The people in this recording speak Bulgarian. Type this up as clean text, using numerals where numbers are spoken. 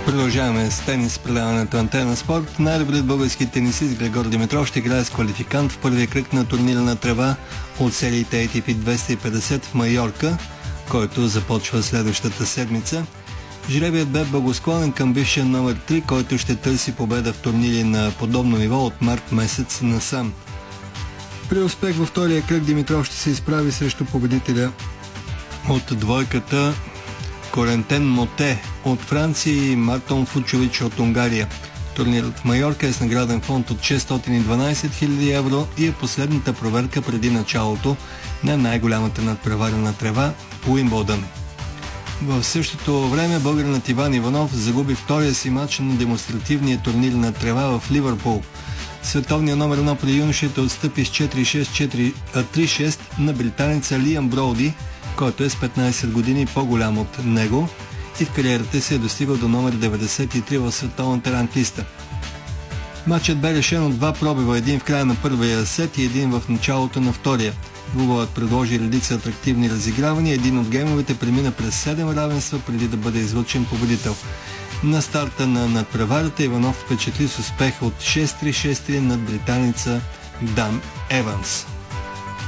Продължаваме с тенис, предаването Антена Спорт. Най-добрият български тенисист Григор Димитров ще играе с квалификант в първия кръг на турнира на трева от сериите ATP 250 в Майорка, който започва следващата седмица. Жребият бе благосклонен към бившия номер 3, който ще търси победа в турнири на подобно ниво от март месец насам. При успех във втория кръг Димитров ще се изправи срещу победителя от двойката Корентен Моте от Франция и Мартон Фучович от Унгария. Турнирът в Майорка е с награден фонд от 612 000 евро и е последната проверка преди началото на най-голямата надпреварена трева по Уимбълдън. В същото време българинът Иван Иванов загуби втория си матч на демонстративния турнир на трева в Ливърпул. Световният номер 1 при юношите отстъпи с 4-6 на британеца Лиам Броуди, който е с 15 години по-голям от него и в кариерата си е достигал до номер 93 в световната ранглиста. Матчът бе решен от два пробива, един в края на първия сет и един в началото на втория. Двубоят предложи редица атрактивни разигравания, един от геймовете премина през 7 равенства преди да бъде излъчен победител. На старта на надпреварата Иванов впечатли с успех от 6-3-6-3 над британеца Дан Еванс.